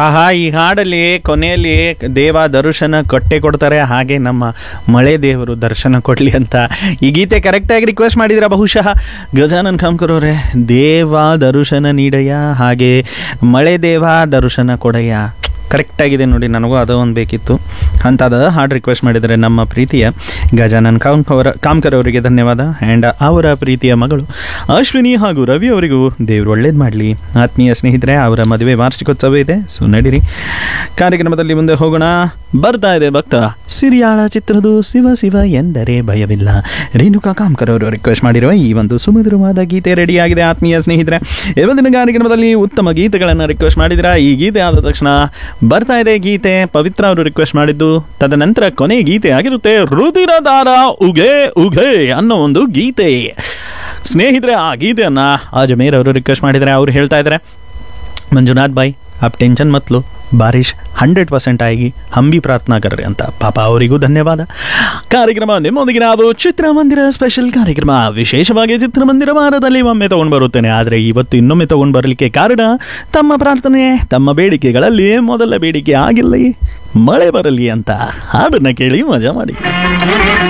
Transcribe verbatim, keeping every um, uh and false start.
ಆಹಾ, ಈ ಹಾಡಲ್ಲಿ ಕೊನೆಯಲ್ಲಿ ದೇವ ದರ್ಶನ ಕೊಟ್ಟೆ ಕೊಡ್ತಾರೆ, ಹಾಗೆ ನಮ್ಮ ಮಳೆ ದೇವರು ದರ್ಶನ ಕೊಡಲಿ ಅಂತ ಈ ಗೀತೆ ಕರೆಕ್ಟಾಗಿ ರಿಕ್ವೆಸ್ಟ್ ಮಾಡಿದಿರ ಬಹುಶಃ ಗಜಾನನ್ ಕಾಮ್ಕರ್ ಅವರೇ. ದೇವ ದರ್ಶನ ನೀಡಯ್ಯ, ಹಾಗೆ ಮಳೆ ದೇವ ದರ್ಶನ ಕೊಡಯ್ಯ. ಕರೆಕ್ಟಾಗಿದೆ ನೋಡಿ, ನನಗೂ ಅದು ಒಂದು ಬೇಕಿತ್ತು ಅಂಥದ್ದು ಹಾಡು ರಿಕ್ವೆಸ್ಟ್ ಮಾಡಿದರೆ ನಮ್ಮ ಪ್ರೀತಿಯ ಗಜಾನನ್ ಕಾಮ್ಕರ್ ಕಾಮ್ಕರ್ ಅವರಿಗೆ ಧನ್ಯವಾದ. ಆ್ಯಂಡ್ ಅವರ ಪ್ರೀತಿಯ ಮಗಳು ಅಶ್ವಿನಿ ಹಾಗೂ ರವಿ ಅವರಿಗೂ ದೇವರು ಒಳ್ಳೇದು ಮಾಡಲಿ. ಆತ್ಮೀಯ ಸ್ನೇಹಿತರೆ, ಅವರ ಮದುವೆ ವಾರ್ಷಿಕೋತ್ಸವ ಇದೆ, ಸೊ ನಡೀರಿ ಕಾರ್ಯಕ್ರಮದಲ್ಲಿ ಮುಂದೆ ಹೋಗೋಣ. ಬರ್ತಾ ಇದೆ ಭಕ್ತ ಸಿರಿಯಾಳ ಚಿತ್ರದ ಶಿವ ಶಿವ ಎಂದರೆ ಭಯವಿಲ್ಲ, ರೇಣುಕಾ ಕಾಮ್ಕರ್ ಅವರು ರಿಕ್ವೆಸ್ಟ್ ಮಾಡಿರುವ ಈ ಒಂದು ಸುಮಧುರವಾದ ಗೀತೆ ರೆಡಿಯಾಗಿದೆ. ಆತ್ಮೀಯ ಸ್ನೇಹಿತರೆ, ಇವತ್ತಿನ ಕಾರ್ಯಕ್ರಮದಲ್ಲಿ ಉತ್ತಮ ಗೀತೆಗಳನ್ನು ರಿಕ್ವೆಸ್ಟ್ ಮಾಡಿದಿರ. ಈ ಗೀತೆ ಆದ ತಕ್ಷಣ ಬರ್ತಾ ಇದೆ ಗೀತೆ ಪವಿತ್ರ ಅವರು ರಿಕ್ವೆಸ್ಟ್ ಮಾಡಿದ್ದು, ತದನಂತರ ಕೊನೆ ಗೀತೆ ಆಗಿರುತ್ತೆ ರುದಿರದಾರ ಉಗೆ ಉಗೆ ಅನ್ನೋ ಒಂದು ಗೀತೆ. ಸ್ನೇಹಿತರೆ, ಆ ಗೀತೆಯನ್ನು ಅಜಮೇರ್ ಅವರು ರಿಕ್ವೆಸ್ಟ್ ಮಾಡಿದರೆ. ಅವರು ಹೇಳ್ತಾ ಇದ್ದಾರೆ, ಮಂಜುನಾಥ್ ಬಾಯ್ आप टेंशन मत लो, बारिश ಹಂಡ್ರೆಡ್ ಪರ್ಸೆಂಟ್ ಆಗಿ ಹಮ್ ಭಿ ಪ್ರಾರ್ಥನಾ ಕರ್ರಿ ಅಂತ. ಪಾಪ ಅವರಿಗೂ ಧನ್ಯವಾದ. ಕಾರ್ಯಕ್ರಮ ನಿಮ್ಮೊಂದಿಗೆ ನಾವು ಚಿತ್ರಮಂದಿರ ಸ್ಪೆಷಲ್ ಕಾರ್ಯಕ್ರಮ, ವಿಶೇಷವಾಗಿ ಚಿತ್ರಮಂದಿರ ವಾರದಲ್ಲಿ ಒಮ್ಮೆ ತಗೊಂಡು ಬರುತ್ತೇನೆ. ಆದರೆ ಇವತ್ತು ಇನ್ನೊಮ್ಮೆ ತಗೊಂಡು ಬರಲಿಕ್ಕೆ ಕಾರಣ ತಮ್ಮ ಪ್ರಾರ್ಥನೆ, ತಮ್ಮ ಬೇಡಿಕೆಗಳಲ್ಲಿ ಮೊದಲ ಬೇಡಿಕೆ ಆಗಿಲ್ಲ ಮಳೆ ಬರಲಿ ಅಂತ. ಹಾಡನ್ನು ಕೇಳಿ ಮಜಾ ಮಾಡಿ.